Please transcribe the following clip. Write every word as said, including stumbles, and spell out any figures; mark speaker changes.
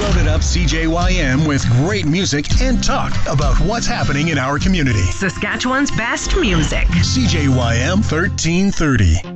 Speaker 1: Loaded up C J Y M with great music and talk about what's happening in our community.
Speaker 2: Saskatchewan's best music.
Speaker 1: C J Y M thirteen thirty.